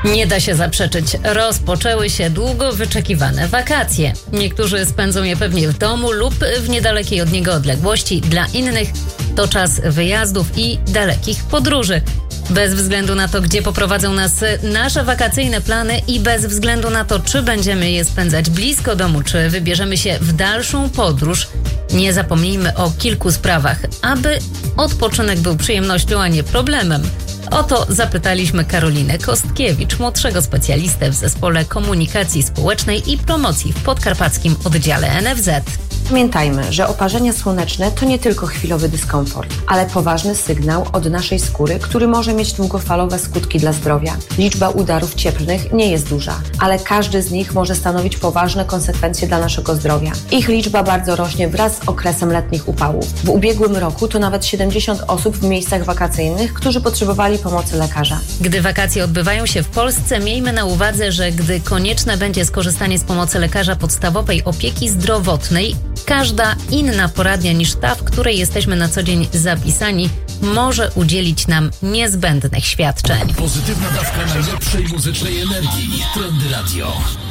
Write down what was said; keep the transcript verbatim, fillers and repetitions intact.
Nie da się zaprzeczyć, rozpoczęły się długo wyczekiwane wakacje. Niektórzy spędzą je pewnie w domu lub w niedalekiej od niego odległości. Dla innych to czas wyjazdów i dalekich podróży. Bez względu na to, gdzie poprowadzą nas nasze wakacyjne plany i bez względu na to, czy będziemy je spędzać blisko domu, czy wybierzemy się w dalszą podróż, nie zapomnijmy o kilku sprawach, aby odpoczynek był przyjemnością, a nie problemem. O to zapytaliśmy Karolinę Kostkiewicz, młodszego specjalistę w Zespole Komunikacji Społecznej i Promocji w podkarpackim oddziale N F Z. Pamiętajmy, że oparzenia słoneczne to nie tylko chwilowy dyskomfort, ale poważny sygnał od naszej skóry, który może mieć długofalowe skutki dla zdrowia. Liczba udarów cieplnych nie jest duża, ale każdy z nich może stanowić poważne konsekwencje dla naszego zdrowia. Ich liczba bardzo rośnie wraz z okresem letnich upałów. W ubiegłym roku to nawet siedemdziesiąt osób w miejscach wakacyjnych, którzy potrzebowali pomocy lekarza. Gdy wakacje odbywają się w Polsce, miejmy na uwadze, że gdy konieczne będzie skorzystanie z pomocy lekarza podstawowej opieki zdrowotnej, każda inna poradnia niż ta, w której jesteśmy na co dzień zapisani, może udzielić nam niezbędnych świadczeń. Pozytywna dawka najlepszej muzycznej energii. Trendy Radio.